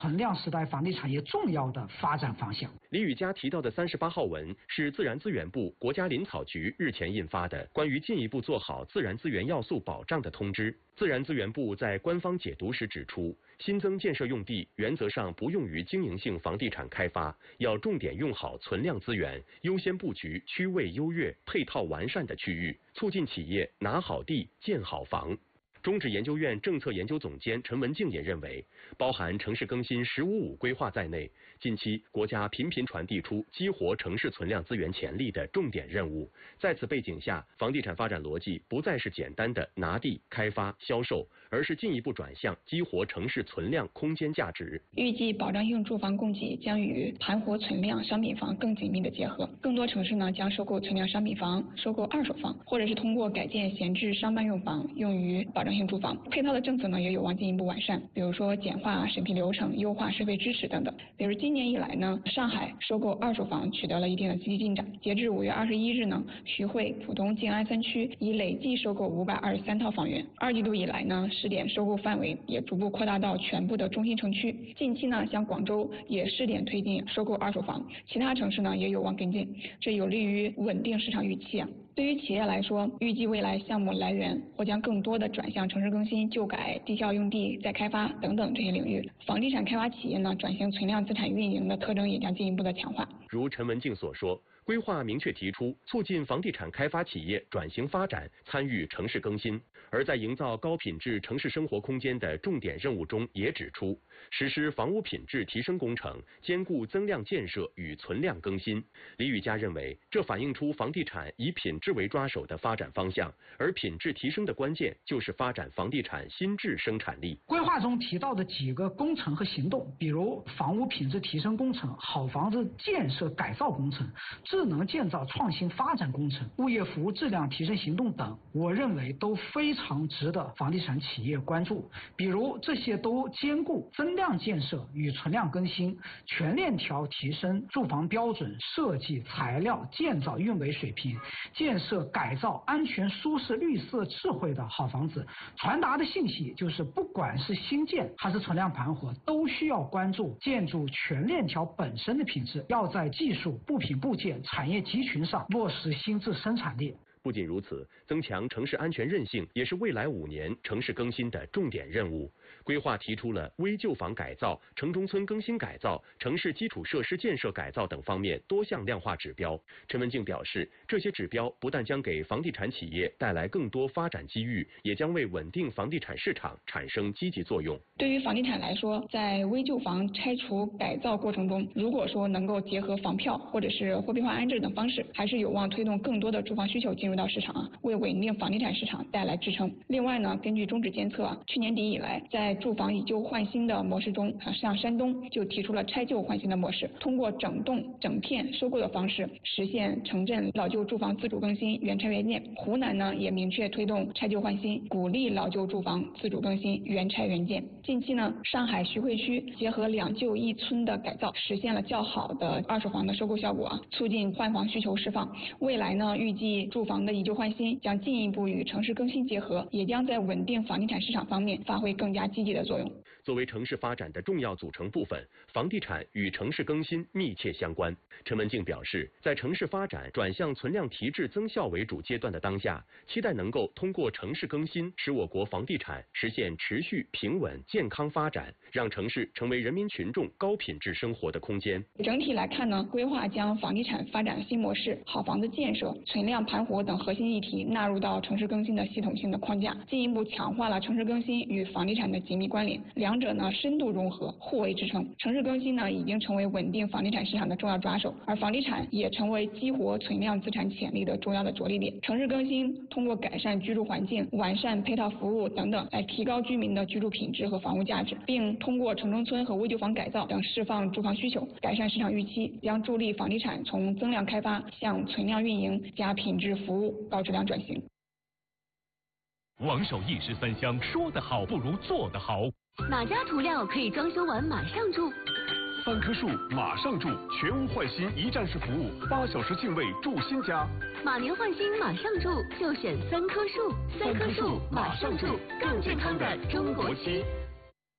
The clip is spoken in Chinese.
存量时代房地产业重要的发展方向。 李宇嘉提到的38号文是自然资源部、国家林草局日前印发的关于进一步做好自然资源要素保障的通知。自然资源部在官方解读时指出，新增建设用地原则上不用于经营性房地产开发，要重点用好存量资源，优先布局区位优越、配套完善的区域，促进企业拿好地、建好房。中指研究院政策研究总监陈文静也认为，包含城市更新“15+5”规划在内，近期国家频频传递出激活城市存量资源潜力的重点任务。在此背景下，房地产发展逻辑不再是简单的拿地、开发、销售，而是进一步转向激活城市存量空间价值。 预计保障性住房供给将与盘活存量商品房更紧密的结合，更多城市呢将收购存量商品房、收购二手房，或者是通过改建闲置商办用房用于保障性住房。配套的政策呢也有望进一步完善，比如说简化审批流程、优化税费支持等等。比如今年以来呢，上海收购二手房取得了一定的积极进展。截至5月21日呢，徐汇、浦东、静安3区已累计收购523套房源。2季度以来呢，试点收购范围也逐步扩大到全部的中心城区。近期呢，像广州也试点推进收购二手房，其他城市呢也有望跟进，这有利于稳定市场预期啊。对于企业来说，预计未来项目来源或将更多的转向城市更新、旧改、地效用地再开发等等这些领域。房地产开发企业呢转型存量资产运营的特征也将进一步的强化。 如陈文静所说，规划明确提出促进房地产开发企业转型发展，参与城市更新。而在营造高品质城市生活空间的重点任务中也指出，实施房屋品质提升工程，兼顾增量建设与存量更新。李宇嘉认为，这反映出房地产以品质为抓手的发展方向，而品质提升的关键就是发展房地产新质生产力。 规划中提到的几个工程和行动，比如房屋品质提升工程、好房子建设改造工程、智能建造创新发展工程、物业服务质量提升行动等，我认为都非常值得房地产企业关注。比如这些都兼顾增量建设与存量更新，全链条提升住房标准、设计、材料、建造、运维水平，建设改造安全、舒适、绿色、智慧的好房子。传达的信息就是，不管是新建还是存量盘活，都需要关注建筑全链条本身的品质，要在技术、部品部件、产业集群上落实新质生产力。 不仅如此，增强城市安全韧性也是未来5年城市更新的重点任务。规划提出了危旧房改造、城中村更新改造、城市基础设施建设改造等方面多项量化指标。陈文静表示，这些指标不但将给房地产企业带来更多发展机遇，也将为稳定房地产市场产生积极作用。 对于房地产来说，在危旧房拆除改造过程中，如果说能够结合房票或者是货币化安置等方式，还是有望推动更多的住房需求进入到市场啊，为稳定房地产市场带来支撑。另外呢，根据中指监测啊，去年底以来，在住房以旧换新的模式中啊，像山东就提出了拆旧换新的模式，通过整栋整片收购的方式，实现城镇老旧住房自主更新、原拆原建。湖南呢也明确推动拆旧换新，鼓励老旧住房自主更新、原拆原建。近期呢，上海徐汇区结合2旧1村的改造，实现了较好的二手房的收购效果啊，促进换房需求释放。未来呢，预计住房的以旧换新将进一步与城市更新结合，也将在稳定房地产市场方面发挥更加积极的作用。 作为城市发展的重要组成部分，房地产与城市更新密切相关。陈文静表示，在城市发展转向存量提质增效为主阶段的当下，期待能够通过城市更新，使我国房地产实现持续平稳健康发展，让城市成为人民群众高品质生活的空间。 整体来看呢，规划将房地产发展新模式、好房子建设、存量盘活等核心议题纳入到城市更新的系统性的框架，进一步强化了城市更新与房地产的紧密关联，两者呢深度融合，互为支撑。城市更新呢已经成为稳定房地产市场的重要抓手，而房地产也成为激活存量资产潜力的重要的着力点。城市更新通过改善居住环境、完善配套服务等等，来提高居民的居住品质和房屋价值，并通过城中村和危旧房改造等释放住房需求，改善市场预期，将助力房地产从增量开发向存量运营加品质服务高质量转型。 王守一时三香，说得好不如做得好。 哪家涂料可以装修完马上住 ？3棵树马上住，全屋换新一站式服务，8小时净位住新家。 马年换新马上住，就选3棵树，3棵树马上住，更健康的中国区。